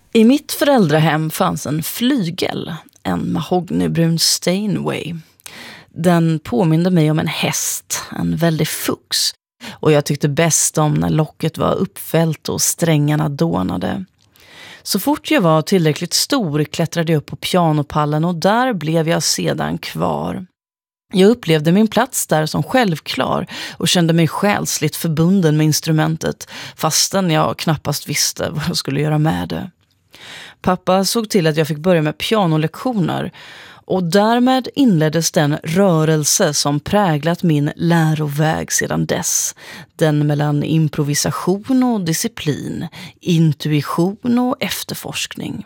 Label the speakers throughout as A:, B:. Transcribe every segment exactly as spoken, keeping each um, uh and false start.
A: I mitt föräldrahem fanns en flygel, en mahognybrun Steinway. Den påminde mig om en häst, en väldig fux. Och jag tyckte bäst om när locket var uppfällt och strängarna dånade. Så fort jag var tillräckligt stor klättrade jag upp på pianopallen och där blev jag sedan kvar. Jag upplevde min plats där som självklar och kände mig själsligt förbunden med instrumentet fastän jag knappast visste vad jag skulle göra med det. Pappa såg till att jag fick börja med pianolektioner och därmed inleddes den rörelse som präglat min läroväg sedan dess. Den mellan improvisation och disciplin, intuition och efterforskning.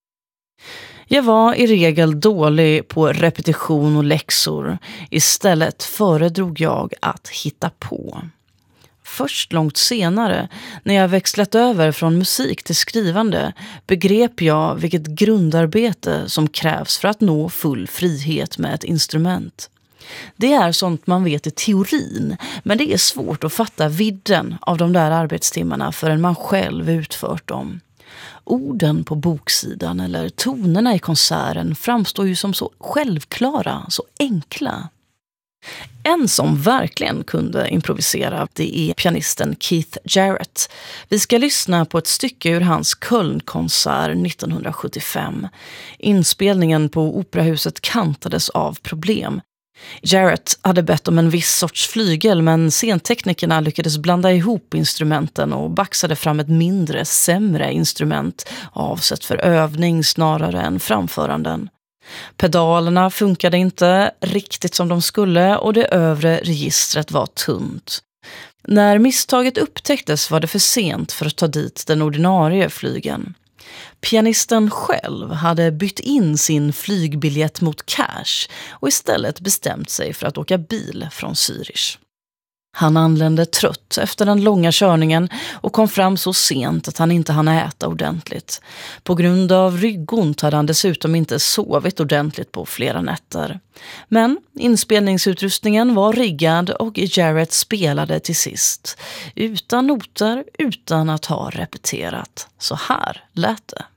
A: Jag var i regel dålig på repetition och läxor. Istället föredrog jag att hitta på. Först långt senare, när jag växlat över från musik till skrivande, begrep jag vilket grundarbete som krävs för att nå full frihet med ett instrument. Det är sånt man vet i teorin, men det är svårt att fatta vidden av de där arbetstimmarna förrän man själv utfört dem. Orden på boksidan eller tonerna i konserten framstår ju som så självklara, så enkla. En som verkligen kunde improvisera, det är pianisten Keith Jarrett. Vi ska lyssna på ett stycke ur hans Kölnkonsert nittonhundrasjuttiofem. Inspelningen på operahuset kantades av problem. Jarrett hade bett om en viss sorts flygel, men scenteknikerna lyckades blanda ihop instrumenten och baxade fram ett mindre, sämre instrument avsett för övning snarare än framföranden. Pedalerna funkade inte riktigt som de skulle och det övre registret var tunt. När misstaget upptäcktes var det för sent för att ta dit den ordinarie flygen. Pianisten själv hade bytt in sin flygbiljett mot cash och istället bestämt sig för att åka bil från Zürich. Han anlände trött efter den långa körningen och kom fram så sent att han inte hann äta ordentligt. På grund av ryggont hade han dessutom inte sovit ordentligt på flera nätter. Men inspelningsutrustningen var riggad och Jarrett spelade till sist. Utan noter, utan att ha repeterat. Så här lät det.